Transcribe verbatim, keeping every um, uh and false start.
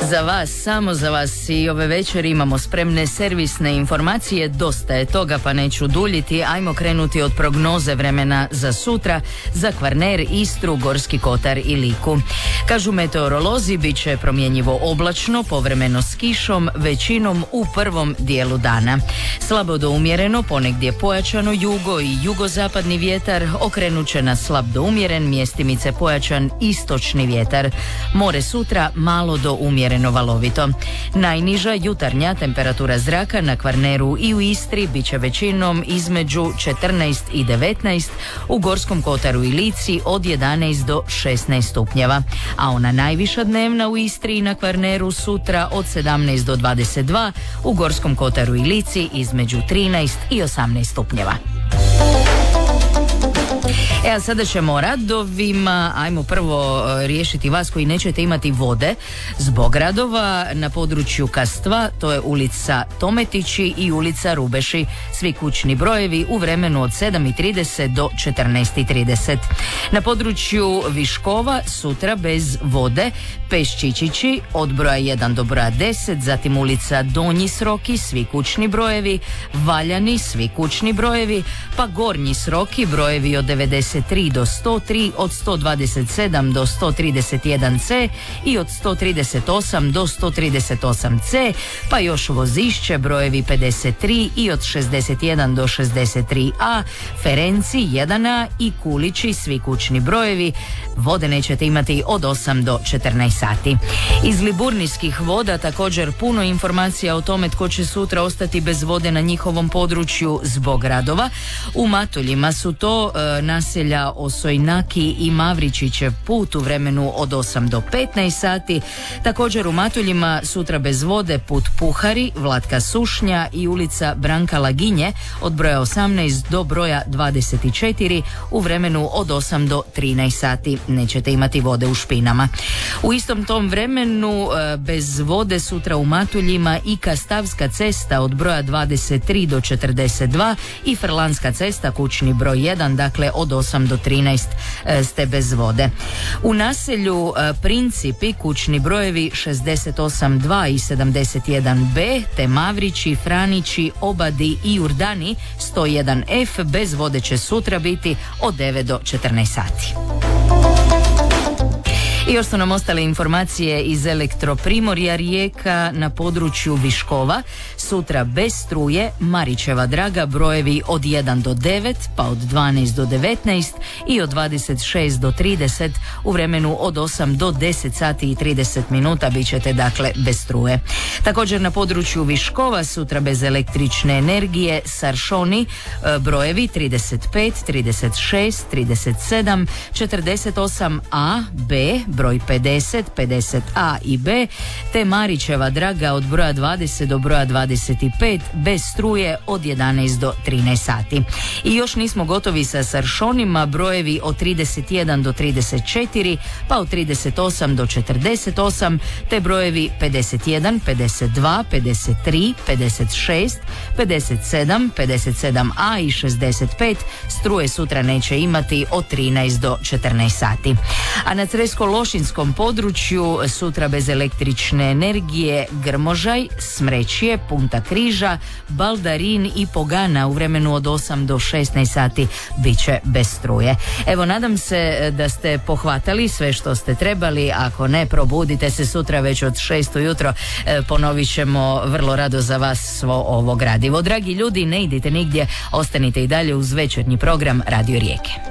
Za vas, samo za vas i ove večer imamo spremne servisne informacije, dosta je toga pa neću duljiti, ajmo krenuti od prognoze vremena za sutra za Kvarner, Istru, Gorski kotar i Liku. Kažu meteorolozi, bit će promjenjivo oblačno, povremeno s kišom, većinom u prvom dijelu dana. Slabo do umjereno, ponegdje pojačano jugo i jugozapadni vjetar, okrenut će na slab do umjeren, mjestimice pojačan istočni vjetar. More sutra malo do umjereno valovito. Najniža jutarnja temperatura zraka na Kvarneru i u Istri bit će većinom između četrnaest i devetnaest, u Gorskom kotaru i Lici od jedanaest do šesnaest stupnjeva. A ona najviša dnevna u Istri i na Kvarneru sutra od sedamnaest do dvadeset dva, u Gorskom kotaru i Lici između trinaest i osamnaest stupnjeva. E, a sada ćemo o radovima. Ajmo prvo riješiti vas koji nećete imati vode zbog radova na području Kastva, to je ulica Tometići i ulica Rubeši. Svi kućni brojevi u vremenu od sedam i trideset do četrnaest i trideset. Na području Viškova sutra bez vode Peščičići od broja jedan do broja deset, zatim ulica Donji Sroki, svi kućni brojevi, Valjani, svi kućni brojevi, pa Gornji Sroki, brojevi od devedeset tri do sto tri, od sto dvadeset sedam do sto trideset jedan ce i od sto trideset osam do sto trideset osam ce, pa još Vozišće, brojevi pedeset tri i od šezdeset jedan do šezdeset tri a, Ferenci jedan a i Kulići, svi kućni brojevi, vode nećete imati od osam do četrnaest sati. Iz Liburnijskih voda također puno informacija o tome tko će sutra ostati bez vode na njihovom području zbog radova. U Matuljima su to e, naselja Osojnaki i Mavričićev put u vremenu od osam do petnaest sati. Također u Matuljima sutra bez vode put Puhari, Vlatka Sušnja i ulica Branka Laginje od broja osamnaest do broja dvadeset četiri u vremenu od osam do trinaest sati. Nećete imati vode u Špinama. U istom tom vremenu e, bez vode sutra u Matuljima i Kastavska cesta od broja dvadeset tri do četrdeset dva i Frlanska cesta kućni broj jedan, dakle od osam do trinaest e, ste bez vode. U naselju e, Principi kućni brojevi šezdeset osam dva i sedamdeset jedan be te Mavrići, Franići, Obadi i Urdani sto jedan ef bez vode će sutra biti od devet do četrnaest sati. I još su nam ostale informacije iz Elektroprimorja Rijeka na području Viškova. Sutra bez struje, Marićeva Draga, brojevi od jedan do devet, pa od dvanaest do devetnaest i od dvadeset šest do trideset u vremenu od osam do deset sati i trideset minuta bit ćete dakle bez struje. Također na području Viškova sutra bez električne energije, Saršoni, brojevi trideset pet, trideset šest, trideset sedam, četrdeset osam a, b, broj pedeset, pedeset a i b, te Marićeva Draga od broja dvadeset do broja dvadeset pet bez struje od jedanaest do trinaest sati. I još nismo gotovi sa Saršonima, brojevi od trideset jedan do trideset četiri, pa od trideset osam do četrdeset osam, te brojevi pedeset jedan, pedeset dva, pedeset tri, pedeset šest, pedeset sedam, pedeset sedam a i šezdeset pet, struje sutra neće imati od trinaest do četrnaest sati. A na Cresko-Lošinskom području sutra bez električne energije Grmožaj, Smrećje, Punta Križa, Baldarin i Pogana u vremenu od osam do šesnaest sati bit će bez struje. Evo, nadam se da ste pohvatali sve što ste trebali. Ako ne, probudite se sutra već od šest ujutro, e, ponovit ćemo vrlo rado za vas svo ovo gradivo. Dragi ljudi, ne idite nigdje, ostanite i dalje uz večernji program Radio Rijeke.